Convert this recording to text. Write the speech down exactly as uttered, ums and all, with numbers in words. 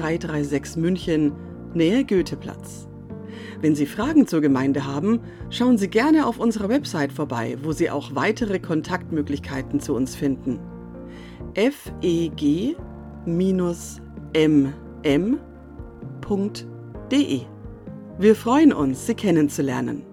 drei drei sechs München, Nähe Goetheplatz. Wenn Sie Fragen zur Gemeinde haben, schauen Sie gerne auf unserer Website vorbei, wo Sie auch weitere Kontaktmöglichkeiten zu uns finden. f e g m m punkt d e. Wir freuen uns, Sie kennenzulernen.